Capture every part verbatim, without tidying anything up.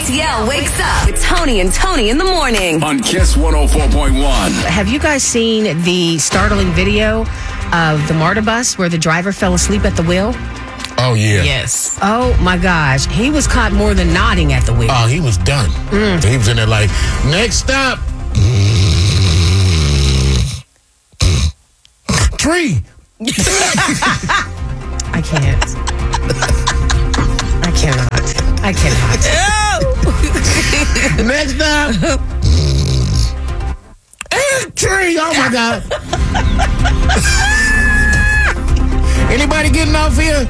A T L wakes up with Tony and Tony in the morning. On Kiss one oh four point one. Have you guys seen the startling video of the MARTA bus where the driver fell asleep at the wheel? Oh, yeah. Yes. Oh, my gosh. He was caught more than nodding at the wheel. Oh, he was done. Mm. He was in there like, next stop. Tree. I can't. I cannot. I cannot. Next stop. And tree. Oh, my God. Anybody getting off here?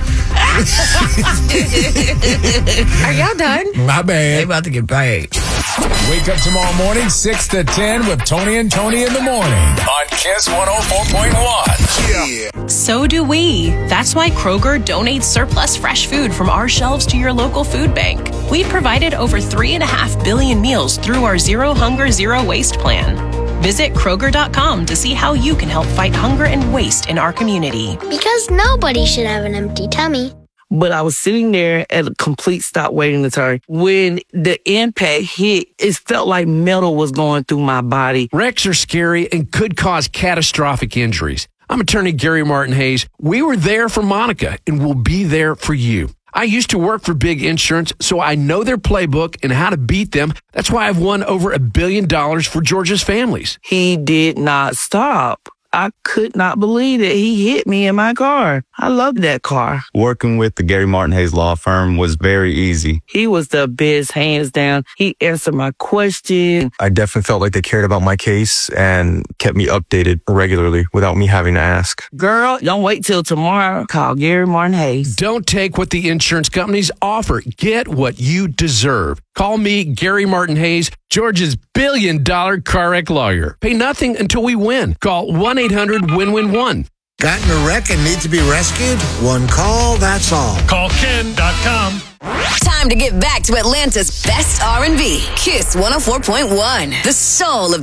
Are y'all done? My bad. They about to get paid. Wake up tomorrow morning, six to ten with Tony and Tony in the morning. On Kiss one oh four point one. Yeah. So do we. That's why Kroger donates surplus fresh food from our shelves to your local food bank. We've provided over three and a half billion meals through our Zero Hunger, Zero Waste plan. Visit Kroger dot com to see how you can help fight hunger and waste in our community. Because nobody should have an empty tummy. But I was sitting there at a complete stop waiting to turn. When the impact hit, it felt like metal was going through my body. Wrecks are scary and could cause catastrophic injuries. I'm attorney Gary Martin Hayes. We were there for Monica and we'll be there for you. I used to work for Big Insurance, so I know their playbook and how to beat them. That's why I've won over a billion dollars for Georgia's families. He did not stop. I could not believe it. He hit me in my car. I love that car. Working with the Gary Martin Hayes law firm was very easy. He was the best, hands down. He answered my question. I definitely felt like they cared about my case and kept me updated regularly without me having to ask. Girl, don't wait till tomorrow. Call Gary Martin Hayes. Don't take what the insurance companies offer. Get what you deserve. Call me, Gary Martin Hayes, Georgia's billion dollar car wreck lawyer. Pay nothing until we win. Call one eight hundred win win one. Got in a wreck and need to be rescued? One call, that's all. Call Ken dot com. Time to get back to Atlanta's best R and B. Kiss one oh four point one. The soul of